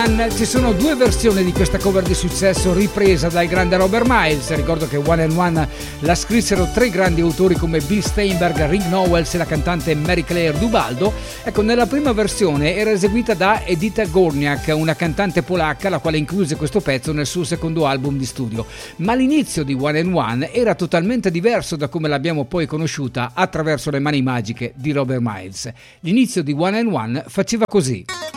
Ci sono due versioni di questa cover di successo ripresa dal grande Robert Miles. Ricordo che One and One la scrissero tre grandi autori come Bill Steinberg, Rick Nowels e la cantante Mary Claire Duvaldo. Ecco, nella prima versione era eseguita da Edyta Górniak, una cantante polacca, la quale incluse questo pezzo nel suo secondo album di studio. Ma l'inizio di One and One era totalmente diverso da come l'abbiamo poi conosciuta attraverso le mani magiche di Robert Miles. L'inizio di One and One faceva così.